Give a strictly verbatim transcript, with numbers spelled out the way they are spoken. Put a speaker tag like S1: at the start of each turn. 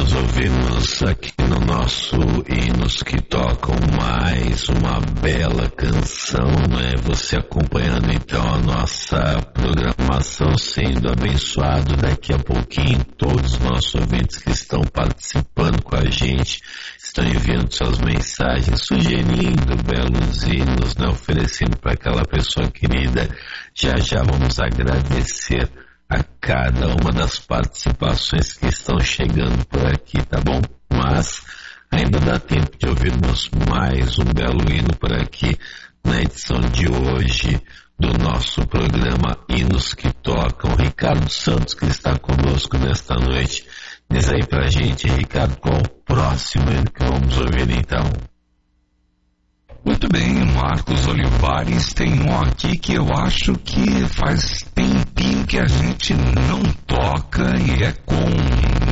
S1: nós ouvimos aqui no nosso Hinos que Tocam mais uma bela canção, né? Você acompanhando então a nossa programação, sendo abençoado daqui a pouquinho. Todos os nossos ouvintes que estão participando com a gente estão enviando suas mensagens, sugerindo belos hinos, né? Oferecendo para aquela pessoa querida. Já já vamos agradecer a cada uma das participações que estão chegando por aqui, tá bom? Mas ainda dá tempo de ouvirmos mais um belo hino por aqui na edição de hoje do nosso programa Hinos que Tocam. Ricardo Santos, que está conosco nesta noite, diz aí pra gente, Ricardo, qual o próximo hino que vamos ouvir então?
S2: Muito bem, Marcos Olivares, tem um aqui que eu acho que faz tempinho que a gente não toca e é com